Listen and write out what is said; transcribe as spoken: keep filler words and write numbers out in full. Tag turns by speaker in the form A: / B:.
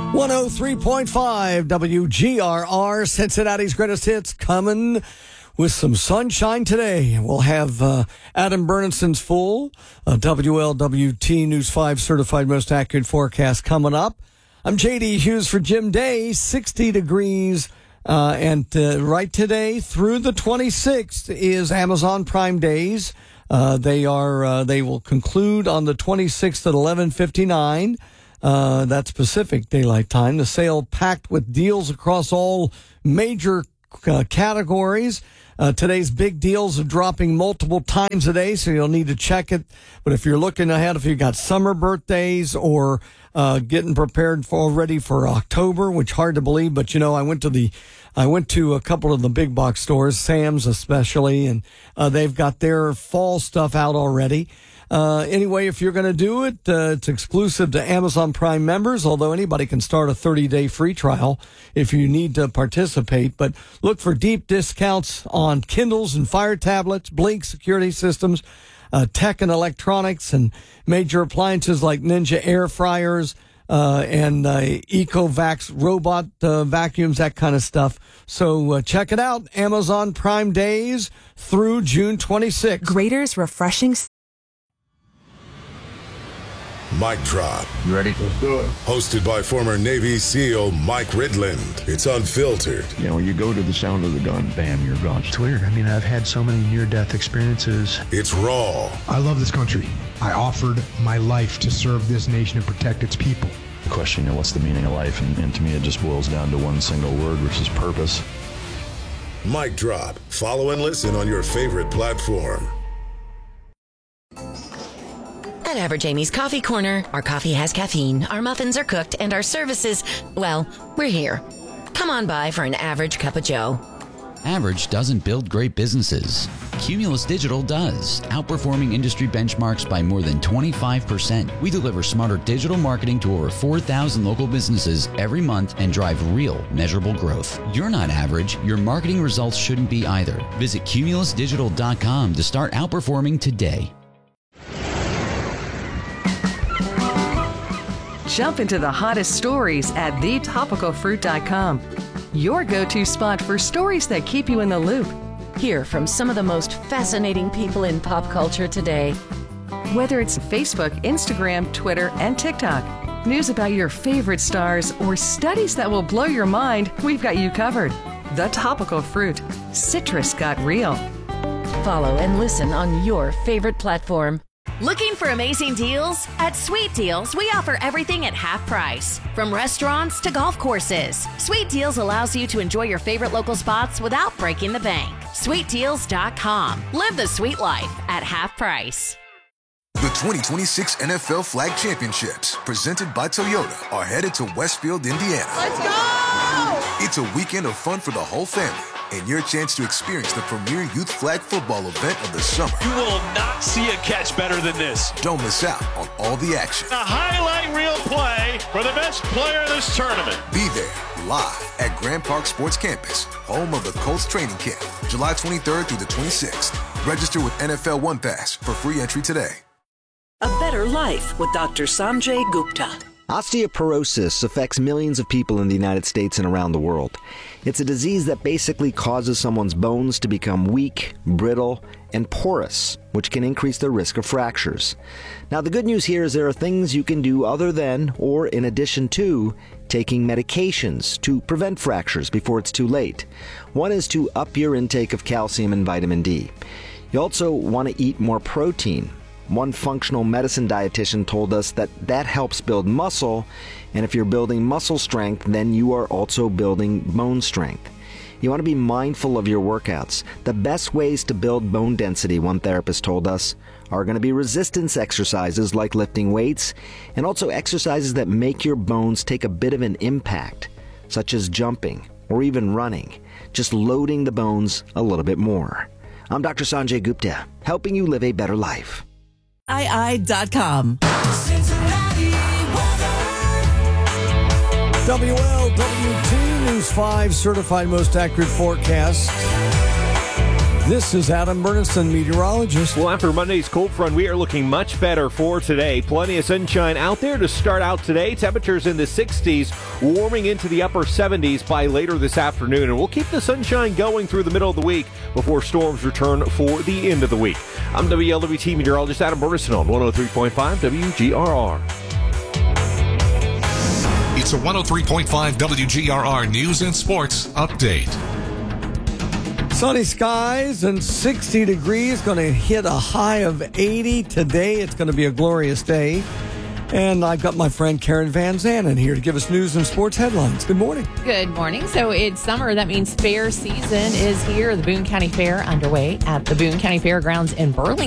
A: one oh three point five W G R R, Cincinnati's greatest hits, coming with some sunshine today. We'll have uh, Adam Bernenson's full uh, W L W T News five certified most accurate forecast coming up. I'm J D Hughes for Jim Day, sixty degrees. Uh, and uh, right today through the twenty-sixth is Amazon Prime Days. Uh, they are uh, they will conclude on the twenty-sixth at eleven fifty-nine. Uh, that's Pacific Daylight Time. The sale packed with deals across all major uh, categories. Uh, today's big deals are dropping multiple times a day, so you'll need to check it. But if you're looking ahead, if you've got summer birthdays or uh, getting prepared for already for October, which hard to believe, but you know, I went to the, I went to a couple of the big box stores, Sam's especially, and uh, they've got their fall stuff out already. Uh, anyway, if you're going to do it, uh, it's exclusive to Amazon Prime members, although anybody can start a thirty-day free trial if you need to participate. But look for deep discounts on Kindles and Fire tablets, Blink security systems, uh, tech and electronics, and major appliances like Ninja air fryers, uh, and uh, EcoVax robot uh, vacuums, that kind of stuff. So uh, check it out. Amazon Prime Days through June twenty-sixth.
B: Grader's refreshing.
C: Mic Drop.
D: You ready?
C: Let's do it. Hosted by former Navy SEAL Mike Ridland. It's unfiltered.
D: You know, you go to the sound of the gun, bam, you're gone.
E: It's weird. I mean, I've had so many near-death experiences.
C: It's raw.
F: I love this country. I offered my life to serve this nation and protect its people.
D: The question, you know, what's the meaning of life? And, and to me, it just boils down to one single word, which is purpose.
C: Mic Drop. Follow and listen on your favorite platform.
G: At Average Amy's Coffee Corner, our coffee has caffeine, our muffins are cooked, and our services, well, we're here. Come on by for an average cup of joe.
H: Average doesn't build great businesses. Cumulus Digital does, outperforming industry benchmarks by more than twenty-five percent. We deliver smarter digital marketing to over four thousand local businesses every month and drive real, measurable growth. You're not average. Your marketing results shouldn't be either. Visit cumulus digital dot com to start outperforming today.
B: Jump into the hottest stories at the topical fruit dot com. Your go-to spot for stories that keep you in the loop.
G: Hear from some of the most fascinating people in pop culture today.
B: Whether it's Facebook, Instagram, Twitter, and TikTok, news about your favorite stars, or studies that will blow your mind, we've got you covered. The Topical Fruit. Citrus got real.
G: Follow and listen on your favorite platform.
I: Looking for amazing deals? At Sweet Deals, we offer everything at half price. From restaurants to golf courses, Sweet Deals allows you to enjoy your favorite local spots without breaking the bank. sweet deals dot com. Live the sweet life at half price.
J: The twenty twenty-six N F L Flag Championships, presented by Toyota, are headed to Westfield, Indiana.
K: Let's go!
J: It's a weekend of fun for the whole family, and your chance to experience the premier youth flag football event of the summer.
L: You will not see a catch better than this.
J: Don't miss out on all the action.
L: A highlight reel play for the best player in this tournament.
J: Be there, live at Grand Park Sports Campus, home of the Colts training camp, July twenty-third through the twenty-sixth. Register with N F L One Pass for free entry today.
M: A better life with Doctor Sanjay Gupta.
N: Osteoporosis affects millions of people in the United States and around the world. It's a disease that basically causes someone's bones to become weak, brittle, and porous, which can increase the risk of fractures. Now, the good news here is there are things you can do other than, or in addition to, taking medications to prevent fractures before it's too late. One is to up your intake of calcium and vitamin D. You also want to eat more protein. One functional medicine dietitian told us that that helps build muscle, and if you're building muscle strength, then you are also building bone strength. You want to be mindful of your workouts. The best ways to build bone density, one therapist told us, are going to be resistance exercises like lifting weights, and also exercises that make your bones take a bit of an impact, such as jumping or even running, just loading the bones a little bit more. I'm Doctor Sanjay Gupta, helping you live a better life.
M: I I dot com.
A: W L W T News five certified most accurate forecast. This is Adam Bernstein, meteorologist.
K: Well, after Monday's cold front, we are looking much better for today. Plenty of sunshine out there to start out today. Temperatures in the sixties, warming into the upper seventies by later this afternoon. And we'll keep the sunshine going through the middle of the week before storms return for the end of the week. I'm W L W T meteorologist Adam Bernstein on one oh three point five W G R R.
O: It's a one oh three point five W G R R News and Sports Update.
A: Sunny skies and sixty degrees, going to hit a high of eighty today. It's going to be a glorious day. And I've got my friend Karen Van Zanen here to give us news and sports headlines. Good morning.
P: Good morning. So it's summer. That means fair season is here. The Boone County Fair underway at the Boone County Fairgrounds in Burlington.